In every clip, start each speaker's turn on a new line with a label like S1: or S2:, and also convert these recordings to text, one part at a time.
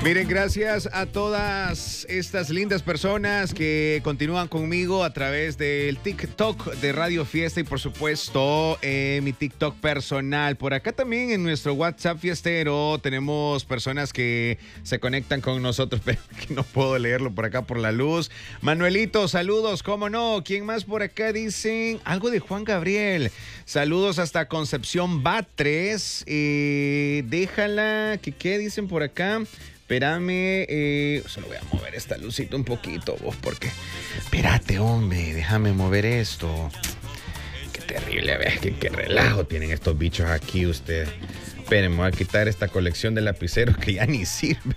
S1: Miren, gracias a todas estas lindas personas que continúan conmigo a través del TikTok de Radio Fiesta y por supuesto mi TikTok personal. Por acá también en nuestro WhatsApp fiestero tenemos personas que se conectan con nosotros, pero que no puedo leerlo por acá por la luz. Manuelito, saludos, ¿cómo no? ¿Quién más por acá? Dicen algo de Juan Gabriel. Saludos hasta Concepción Batres. Déjala, ¿qué dicen por acá? Espérame, solo voy a mover esta lucita un poquito, vos, porque... Espérate, hombre, déjame mover esto. Qué terrible, ves, qué relajo tienen estos bichos aquí, ustedes. Espérenme, voy a quitar esta colección de lapiceros que ya ni sirven.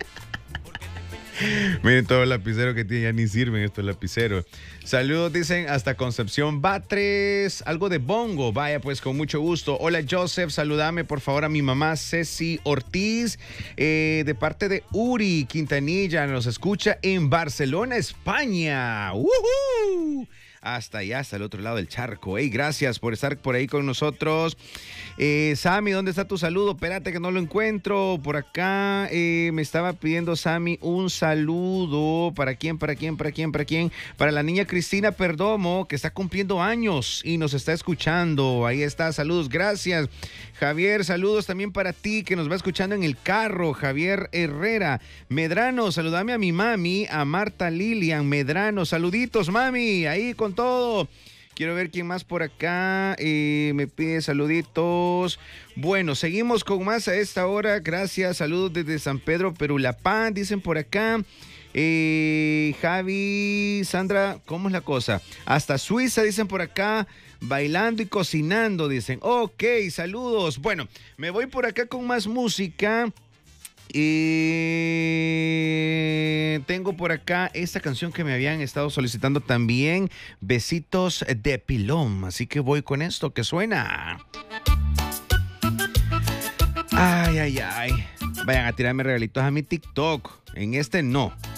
S1: Miren todos los lapiceros que tienen, ya ni sirven estos lapiceros. Saludos, dicen, hasta Concepción Batres. Algo de bongo, vaya pues, con mucho gusto. Hola Joseph, saludame por favor a mi mamá Ceci Ortiz, de parte de Uri Quintanilla, nos escucha en Barcelona, España. ¡Woohoo! Hasta allá, hasta el otro lado del charco. Hey, gracias por estar por ahí con nosotros. Sammy, ¿dónde está tu saludo? Espérate que no lo encuentro. Por acá me estaba pidiendo Sammy un saludo. ¿Para quién? Para la niña Cristina Perdomo, que está cumpliendo años y nos está escuchando. Ahí está, saludos, gracias. Javier, saludos también para ti que nos va escuchando en el carro. Javier Herrera Medrano, saludame a mi mami, a Marta Lilian Medrano. Saluditos, mami, ahí con todo. Quiero ver quién más por acá me pide saluditos. Bueno, seguimos con más a esta hora. Gracias, saludos desde San Pedro Perulapán, dicen por acá. Javi, Sandra, ¿cómo es la cosa? Hasta Suiza, dicen por acá. Bailando y cocinando, dicen. Ok, saludos. Bueno, me voy por acá con más música. Tengo por acá esta canción que me habían estado solicitando también, Besitos de Pilón. Así que voy con esto que suena. Ay. Vayan a tirarme regalitos a mi TikTok. En este no.